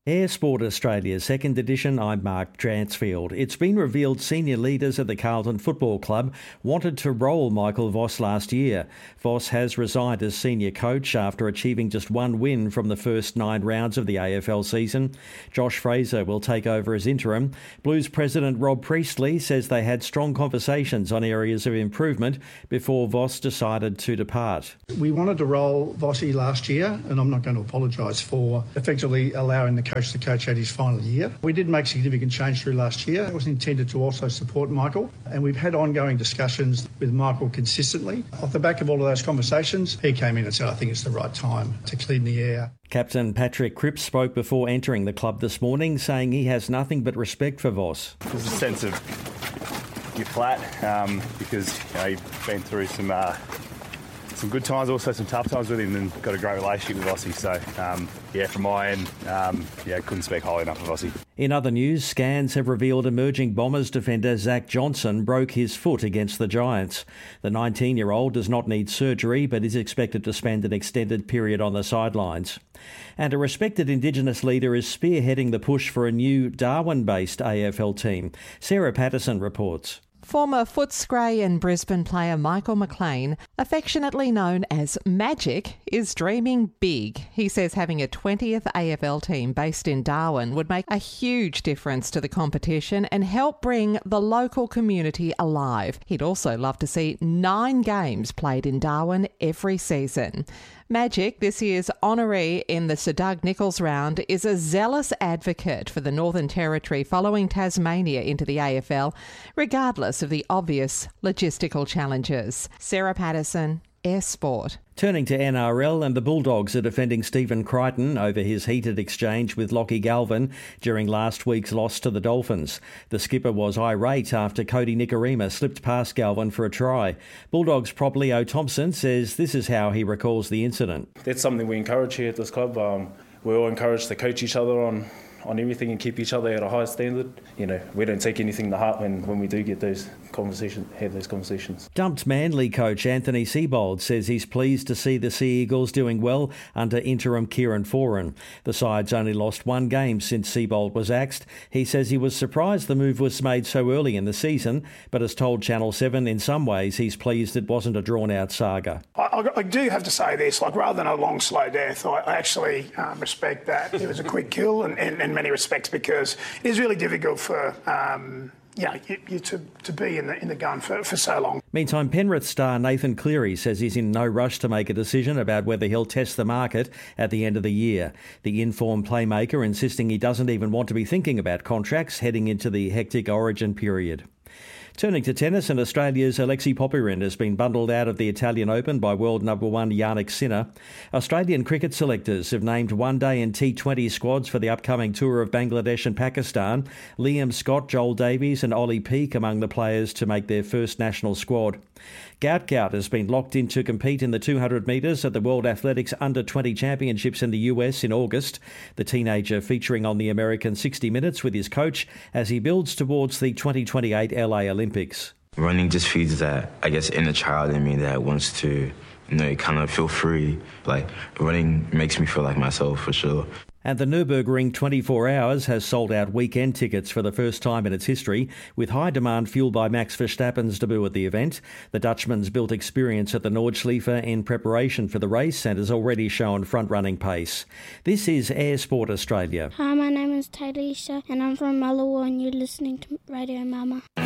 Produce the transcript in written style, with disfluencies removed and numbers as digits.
Air Sport Australia, second edition, I'm Mark Dransfield. It's been revealed senior leaders at the Carlton Football Club wanted to roll Michael Voss last year. Voss has resigned as senior coach after achieving just one win from the first 9 rounds of the AFL season. Josh Fraser will take over as interim. Blues president Rob Priestley says they had strong conversations on areas of improvement before Voss decided to depart. We wanted to roll Vossi last year, and I'm not going to apologise for effectively allowing the coach to coach at his final year. We did make significant change through last year. It was intended to also support Michael, and we've had ongoing discussions with Michael consistently. Off the back of all of those conversations, he came in and said, I think it's the right time to clean the air. Captain Patrick Cripps spoke before entering the club this morning, saying he has nothing but respect for Voss. There's a sense of you're flat because you've been through some good times, also some tough times with him, and got a great relationship with Vossi. So, from my end, couldn't speak highly enough of Vossi. In other news, scans have revealed emerging Bombers defender Zach Johnson broke his foot against the Giants. The 19-year-old does not need surgery, but is expected to spend an extended period on the sidelines. And a respected Indigenous leader is spearheading the push for a new Darwin-based AFL team. Sarah Patterson reports. Former Footscray and Brisbane player Michael McLean, affectionately known as Magic, is dreaming big. He says having a 20th AFL team based in Darwin would make a huge difference to the competition and help bring the local community alive. He'd also love to see 9 games played in Darwin every season. Magic, this year's honoree in the Sir Doug Nicholls round, is a zealous advocate for the Northern Territory following Tasmania into the AFL, regardless of the obvious logistical challenges. Sarah Patterson, Air Sport. Turning to NRL, and the Bulldogs are defending Stephen Crichton over his heated exchange with Lachie Galvin during last week's loss to the Dolphins. The skipper was irate after Cody Nikorima slipped past Galvin for a try. Bulldogs prop Leo Thompson says this is how he recalls the incident. That's something we encourage here at this club. We're all encouraged to coach each other on everything and keep each other at a high standard. We don't take anything to heart when we do get those conversations. Dumped Manly coach Anthony Seibold says he's pleased to see the Sea Eagles doing well under interim Kieran Foran. The side's only lost 1 game since Seibold was axed. He says he was surprised the move was made so early in the season, but has told Channel 7 in some ways he's pleased it wasn't a drawn-out saga. I do have to say this, rather than a long, slow death, I actually respect that. It was a quick kill in many respects, because it is really difficult for you to be in the gun for so long. Meantime, Penrith star Nathan Cleary says he's in no rush to make a decision about whether he'll test the market at the end of the year. The informed playmaker insisting he doesn't even want to be thinking about contracts heading into the hectic Origin period. Turning to tennis, and Australia's Alexei Popyrin has been bundled out of the Italian Open by world number 1 Yannick Sinner. Australian cricket selectors have named one-day and T20 squads for the upcoming tour of Bangladesh and Pakistan. Liam Scott, Joel Davies and Ollie Peake among the players to make their first national squad. Gout has been locked in to compete in the 200 metres at the World Athletics Under-20 Championships in the US in August. The teenager featuring on the American 60 Minutes with his coach as he builds towards the 2028 LA Olympics. Running just feeds that, inner child in me that wants to, kind of feel free. Running makes me feel like myself, for sure. And the Nürburgring 24 Hours has sold out weekend tickets for the first time in its history, with high demand fueled by Max Verstappen's debut at the event. The Dutchman's built experience at the Nordschleife in preparation for the race and has already shown front-running pace. This is Air Sport Australia. Hi, my name is Taylisha and I'm from Malawa and you're listening to Radio Mama.